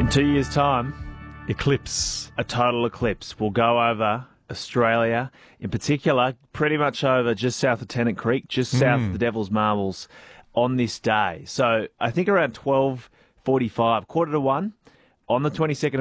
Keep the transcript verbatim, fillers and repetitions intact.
In two years' time, eclipse, a total eclipse, will go over Australia, in particular, pretty much over just south of Tennant Creek, just south Mm. of the Devil's Marbles on this day. So I think around twelve forty-five, quarter to one, on the twenty-second of